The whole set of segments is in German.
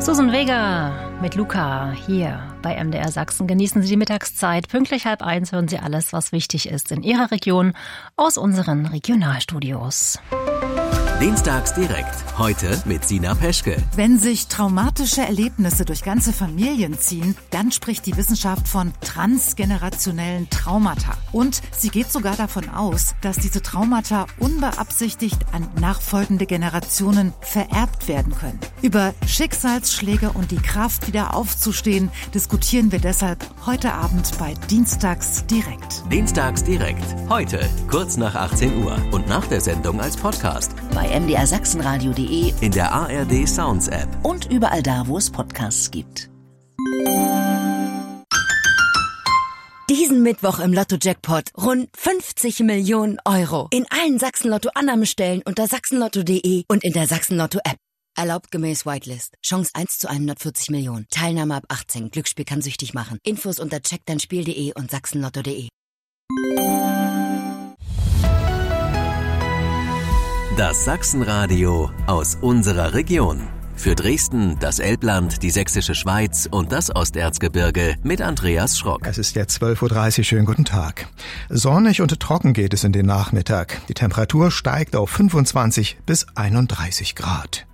Susan Vega mit Luca hier bei MDR Sachsen. Genießen Sie die Mittagszeit. Pünktlich 12:30 hören Sie alles, was wichtig ist in Ihrer Region aus unseren Regionalstudios. Dienstags direkt. Heute mit Sina Peschke. Wenn sich traumatische Erlebnisse durch ganze Familien ziehen, dann spricht die Wissenschaft von transgenerationellen Traumata. Und sie geht sogar davon aus, dass diese Traumata unbeabsichtigt an nachfolgende Generationen vererbt werden können. Über Schicksalsschläge und die Kraft, wieder aufzustehen, diskutieren wir deshalb heute Abend bei Dienstags direkt. Dienstags direkt. Heute, kurz nach 18 Uhr und nach der Sendung als Podcast. Bei mdrsachsenradio.de, in der ARD Sounds App und überall da, wo es Podcasts gibt. Diesen Mittwoch im Lotto-Jackpot rund 50 Millionen Euro. In allen Sachsen-Lotto-Annahmestellen unter sachsenlotto.de und in der Sachsen-Lotto-App. Erlaubt gemäß Whitelist. Chance 1 zu 140 Millionen. Teilnahme ab 18. Glücksspiel kann süchtig machen. Infos unter checkdeinspiel.de und sachsenlotto.de. Das Sachsenradio aus unserer Region. Für Dresden, das Elbland, die Sächsische Schweiz und das Osterzgebirge mit Andreas Schrock. Es ist jetzt 12:30 Uhr, schönen guten Tag. Sonnig und trocken geht es in den Nachmittag. Die Temperatur steigt auf 25 bis 31 Grad.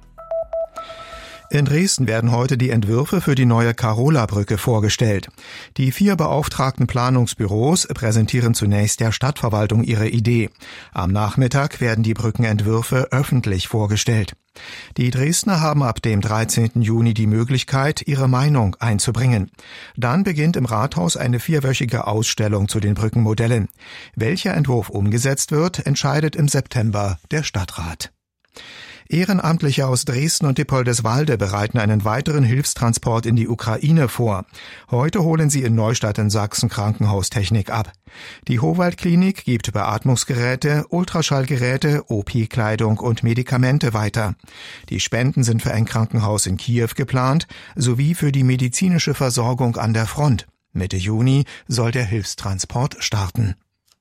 In Dresden werden heute die Entwürfe für die neue Karola-Brücke vorgestellt. Die 4 beauftragten Planungsbüros präsentieren zunächst der Stadtverwaltung ihre Idee. Am Nachmittag werden die Brückenentwürfe öffentlich vorgestellt. Die Dresdner haben ab dem 13. Juni die Möglichkeit, ihre Meinung einzubringen. Dann beginnt im Rathaus eine 4-wöchige Ausstellung zu den Brückenmodellen. Welcher Entwurf umgesetzt wird, entscheidet im September der Stadtrat. Ehrenamtliche aus Dresden und Dippoldeswalde bereiten einen weiteren Hilfstransport in die Ukraine vor. Heute holen sie in Neustadt in Sachsen Krankenhaustechnik ab. Die Howald-Klinik gibt Beatmungsgeräte, Ultraschallgeräte, OP-Kleidung und Medikamente weiter. Die Spenden sind für ein Krankenhaus in Kiew geplant, sowie für die medizinische Versorgung an der Front. Mitte Juni soll der Hilfstransport starten.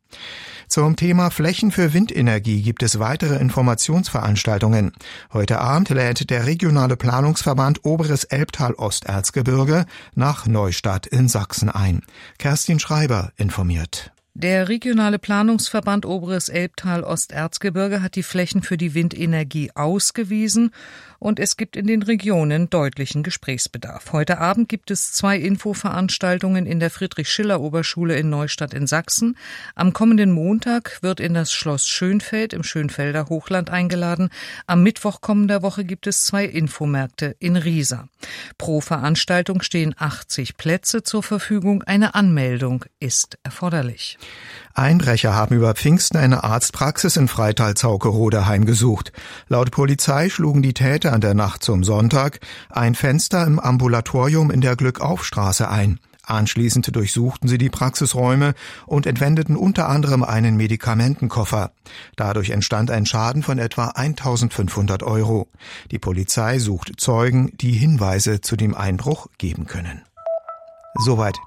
Zum Thema Flächen für Windenergie gibt es weitere Informationsveranstaltungen. Heute Abend lädt der regionale Planungsverband Oberes Elbtal-Osterzgebirge nach Neustadt in Sachsen ein. Kerstin Schreiber informiert. Der regionale Planungsverband Oberes Elbtal-Osterzgebirge hat die Flächen für die Windenergie ausgewiesen und es gibt in den Regionen deutlichen Gesprächsbedarf. Heute Abend gibt es 2 Infoveranstaltungen in der Friedrich-Schiller-Oberschule in Neustadt in Sachsen. Am kommenden Montag wird in das Schloss Schönfeld im Schönfelder Hochland eingeladen. Am Mittwoch kommender Woche gibt es 2 Infomärkte in Riesa. Pro Veranstaltung stehen 80 Plätze zur Verfügung. Eine Anmeldung ist erforderlich. Einbrecher haben über Pfingsten eine Arztpraxis in Freital-Zaukerode heimgesucht. Laut Polizei schlugen die Täter an der Nacht zum Sonntag ein Fenster im Ambulatorium in der Glückaufstraße ein. Anschließend durchsuchten sie die Praxisräume und entwendeten unter anderem einen Medikamentenkoffer. Dadurch entstand ein Schaden von etwa 1.500 €. Die Polizei sucht Zeugen, die Hinweise zu dem Einbruch geben können. Soweit